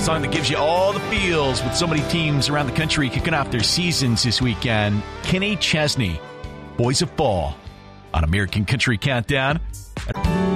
song that gives you all the feels with so many teams around the country kicking off their seasons this weekend. Kenny Chesney, Boys of Fall, on American Country Countdown.